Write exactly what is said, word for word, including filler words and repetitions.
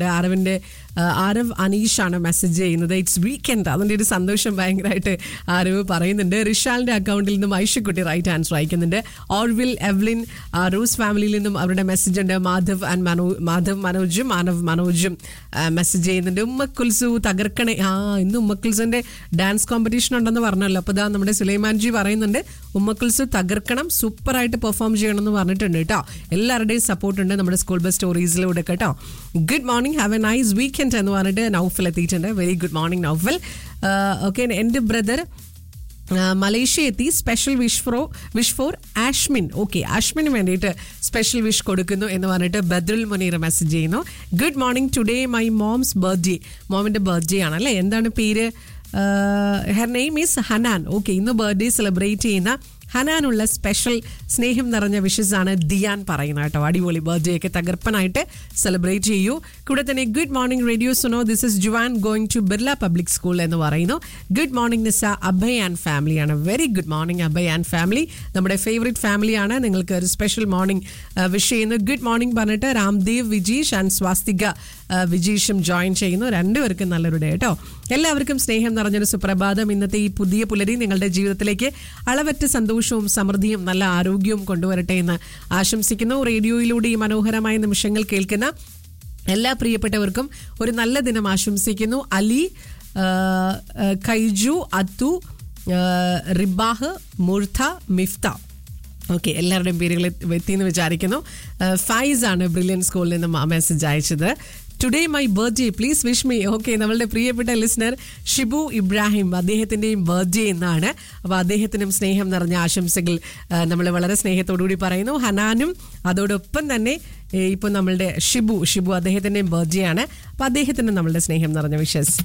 ആരവിന്റെ Aarav അനീഷാണ് message ചെയ്യുന്നത്. It's weekend, അതിൻ്റെ ഒരു സന്തോഷം ഭയങ്കരമായിട്ട് ആരവ് പറയുന്നുണ്ട്. റിഷാലിന്റെ അക്കൗണ്ടിൽ നിന്നും ഐഷക്കുട്ടി റൈറ്റ് ആൻസർ അയക്കുന്നുണ്ട്. ഓർവിൽ എവ്ലിൻ റൂസ് ഫാമിലിയിൽ നിന്നും അവരുടെ മെസ്സേജ് ഉണ്ട്. മാധവ് ആൻഡ് മനോ മാധവ് മനോജും മാനവ് മനോജും മെസ്സേജ് ചെയ്യുന്നുണ്ട്. ഉമ്മക്കുൽസു തകർക്കണേ. ആ ഇന്ന് ഉമ്മക്കുൽസുന്റെ ഡാൻസ് കോമ്പറ്റീഷൻ ഉണ്ടെന്ന് പറഞ്ഞല്ലോ. അപ്പോൾ ഇതാ നമ്മുടെ സുലൈമാൻജി പറയുന്നുണ്ട് ഉമ്മക്കുൽസു തകർക്കണം, സൂപ്പറായിട്ട് പെർഫോം ചെയ്യണം എന്ന് പറഞ്ഞിട്ടുണ്ട് കേട്ടോ. എല്ലാവരുടെയും സപ്പോർട്ട് ഉണ്ട് നമ്മുടെ സ്കൂൾ ബസ് സ്റ്റോറീസിലൂടെ കേട്ടോ. Good morning, have A nice weekend എന്ന് പറഞ്ഞിട്ട് നൗഫൽ എത്തിയിട്ടുണ്ട്. Very good morning Naufal. Okay, എൻ്റെ ബ്രദർ മലേഷ്യ എത്തി. Special wish four wish four Ashmin. Okay, ആഷ്മിന് വേണ്ടിയിട്ട് സ്പെഷ്യൽ വിഷ് കൊടുക്കുന്നു എന്ന് പറഞ്ഞിട്ട് ബദ്രുൽ മുനീർ മെസ്സേജ് ചെയ്യുന്നു. Good morning, today my moms birthday. മോമിൻ്റെ birthday ആണല്ലേ. എന്താണ് പേര്? Her name is Hanan. Okay, ഇന്ന് ബർത്ത്ഡേ സെലിബ്രേറ്റ് ചെയ്യുന്ന ഹനാനുള്ള സ്പെഷ്യൽ സ്നേഹം നിറഞ്ഞ വിഷസ് ആണ് ദിയാൻ പറയുന്നത് കേട്ടോ. അടിപൊളി ബർത്ത്ഡേ ഒക്കെ തകർപ്പനായിട്ട് സെലിബ്രേറ്റ് ചെയ്യൂ. കൂടെ തന്നെ good morning radio Suno, this is Juan going to Birla public school എന്ന് പറയുന്നു. Good morning Nisa, Abhay and ഫാമിലിയാണ്. Very good morning Abhay and family, നമ്മുടെ ഫേവറേറ്റ് ഫാമിലിയാണ്. നിങ്ങൾക്ക് ഒരു സ്പെഷ്യൽ മോർണിംഗ് വിഷ് ചെയ്യുന്നു. ഗുഡ് മോർണിംഗ് പറഞ്ഞിട്ട് രാംദേവ് വിജീഷ് ആൻഡ് സ്വാസ്തിക വിജീഷും ജോയിൻ ചെയ്യുന്നു. രണ്ടുപേർക്കും നല്ലൊരു ഡേ കേട്ടോ. എല്ലാവർക്കും സ്നേഹം നിറഞ്ഞൊരു സുപ്രഭാതം. ഇന്നത്തെ ഈ പുതിയ പുലരി നിങ്ങളുടെ ജീവിതത്തിലേക്ക് അളവറ്റ സന്തോഷവും സമൃദ്ധിയും നല്ല ആരോഗ്യവും കൊണ്ടുവരട്ടെ എന്ന് ആശംസിക്കുന്നു. റേഡിയോയിലൂടെ ഈ മനോഹരമായ നിമിഷങ്ങൾ കേൾക്കുന്ന എല്ലാ പ്രിയപ്പെട്ടവർക്കും ഒരു നല്ല ദിനം ആശംസിക്കുന്നു. അലി, കൈജു, അത്തു, റിബാഹ്, മുർത്ത, മിഫ്ത. ഓക്കെ, എല്ലാവരുടെയും പേരുകൾ എത്തിയെന്ന് വിചാരിക്കുന്നു. ഫൈസ് ആണ് ബ്രില്യൻ സ്കൂളിൽ നിന്നും ആ മെസ്സേജ് അയച്ചത്. Today my birthday please wish me. Okay, നമ്മളുടെ പ്രിയപ്പെട്ട ലിസണർ ഷിബു ഇബ്രാഹിം, അദ്ദേഹത്തിൻ്റെയും ബർത്ത്ഡേ എന്നാണ്. അപ്പോൾ അദ്ദേഹത്തിനും സ്നേഹം നിറഞ്ഞ ആശംസകൾ നമ്മൾ വളരെ സ്നേഹത്തോടുകൂടി പറയുന്നു. ഹനാനും അതോടൊപ്പം തന്നെ ഇപ്പോൾ നമ്മളുടെ ഷിബു ഷിബു അദ്ദേഹത്തിൻ്റെയും ബർത്ത്ഡേ ആണ്. അപ്പോൾ അദ്ദേഹത്തിനും നമ്മളുടെ സ്നേഹം നിറഞ്ഞ വിഷസ്.